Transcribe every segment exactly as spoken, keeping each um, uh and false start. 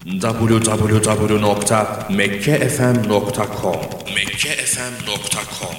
double-u double-u double-u nokta mekke f m nokta com mekke f m nokta com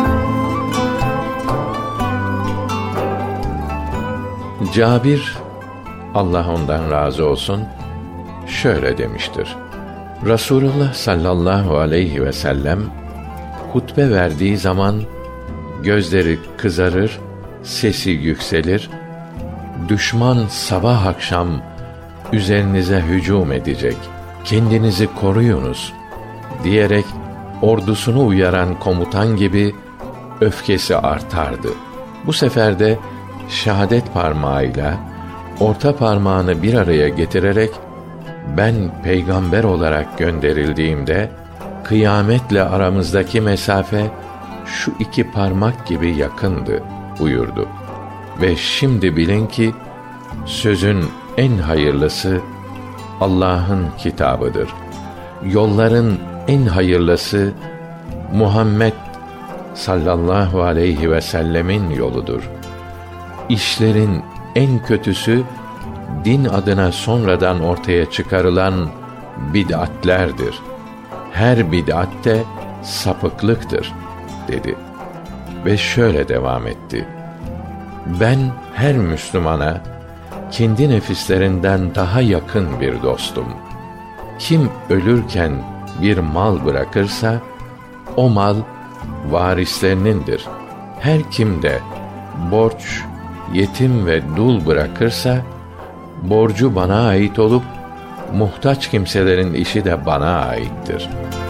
Cabir, Allah ondan razı olsun, şöyle demiştir: Resulullah sallallahu aleyhi ve sellem hutbe verdiği zaman gözleri kızarır, sesi yükselir, düşman sabah akşam üzerinize hücum edecek, kendinizi koruyunuz diyerek ordusunu uyaran komutan gibi öfkesi artardı. Bu sefer de şahadet parmağıyla orta parmağını bir araya getirerek, ben peygamber olarak gönderildiğimde kıyametle aramızdaki mesafe şu iki parmak gibi yakındı buyurdu. Ve şimdi bilin ki sözün en hayırlısı Allah'ın kitabıdır. Yolların en hayırlısı Muhammed sallallahu aleyhi ve sellemin yoludur. İşlerin en kötüsü din adına sonradan ortaya çıkarılan bid'atlerdir. Her bid'at de sapıklıktır dedi. Ve şöyle devam etti: Ben her Müslümana kendi nefislerinden daha yakın bir dostum. Kim ölürken bir mal bırakırsa, o mal varislerinindir. Her kim de borç, yetim ve dul bırakırsa, borcu bana ait olup, muhtaç kimselerin işi de bana aittir.